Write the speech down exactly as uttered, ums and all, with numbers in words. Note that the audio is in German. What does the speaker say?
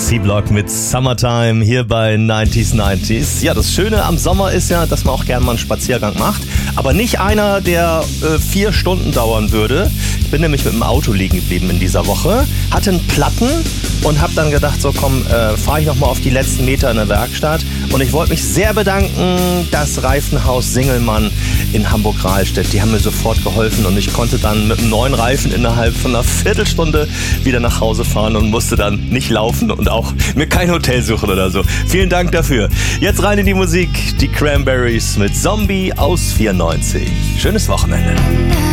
C-Block mit Summertime hier bei neunzig neunzig. Ja, das Schöne am Sommer ist ja, dass man auch gerne mal einen Spaziergang macht. Aber nicht einer, der äh, vier Stunden dauern würde. Ich bin nämlich mit dem Auto liegen geblieben in dieser Woche. Hatte einen Platten und habe dann gedacht, so komm, äh, fahre ich nochmal auf die letzten Meter in der Werkstatt. Und ich wollte mich sehr bedanken, das Reifenhaus Singelmann in Hamburg-Rahlstedt. Die haben mir sofort geholfen und ich konnte dann mit einem neuen Reifen innerhalb von einer Viertelstunde wieder nach Hause fahren und musste dann nicht laufen und auch mir kein Hotel suchen oder so. Vielen Dank dafür. Jetzt rein in die Musik. Die Cranberries mit Zombie aus vierundneunzig. Schönes Wochenende.